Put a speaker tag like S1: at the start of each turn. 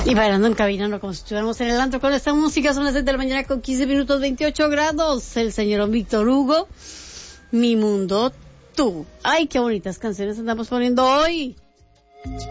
S1: Y bailando en cabina, no como si estuviéramos en el antro con esta música. Son las 7 de la mañana con 15 minutos, 28 grados. El señor Víctor Hugo, Mi Mundo Tú. Ay, qué bonitas canciones andamos poniendo hoy.